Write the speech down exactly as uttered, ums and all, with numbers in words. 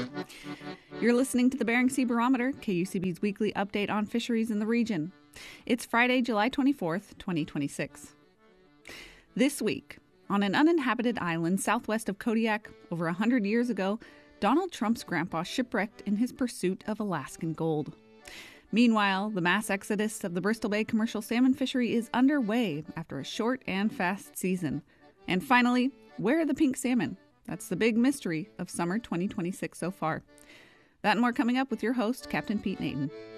You're listening to the Bering Sea Barometer, K U C B's weekly update on fisheries in the region. It's Friday, July twenty-fourth, twenty twenty-six. This week, on an uninhabited island southwest of Kodiak, over a hundred years ago, Donald Trump's grandpa shipwrecked in his pursuit of Alaskan gold. Meanwhile, the mass exodus of the Bristol Bay commercial salmon fishery is underway after a short and fast season. And finally, where are the pink salmon? That's the big mystery of summer twenty twenty-six so far. That and more coming up with your host, Captain Pete Naden.